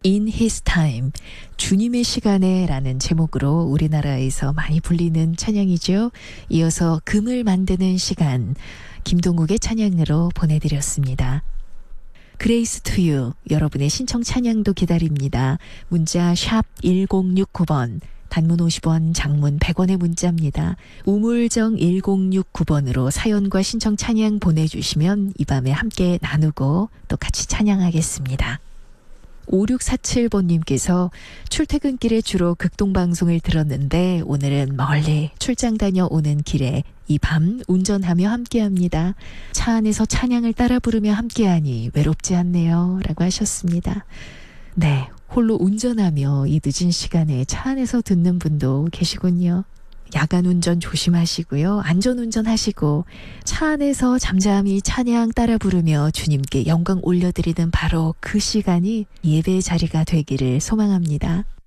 In His Time, 주님의 시간에 라는 제목으로 우리나라에서 많이 불리는 찬양이죠. 이어서 금을 만드는 시간, 김동욱의 찬양으로 보내드렸습니다. Grace to You, 여러분의 신청 찬양도 기다립니다. 문자 샵 1069번, 단문 50원, 장문 100원의 문자입니다. 우물정 1069번으로 사연과 신청 찬양 보내주시면 이 밤에 함께 나누고 또 같이 찬양하겠습니다. 5647번님께서 출퇴근길에 주로 극동방송을 들었는데 오늘은 멀리 출장 다녀오는 길에 이 밤 운전하며 함께합니다. 차 안에서 찬양을 따라 부르며 함께하니 외롭지 않네요 라고 하셨습니다. 네, 홀로 운전하며 이 늦은 시간에 차 안에서 듣는 분도 계시군요. 야간 운전 조심하시고요. 안전운전 하시고 차 안에서 잠잠히 찬양 따라 부르며 주님께 영광 올려드리는 바로 그 시간이 예배의 자리가 되기를 소망합니다.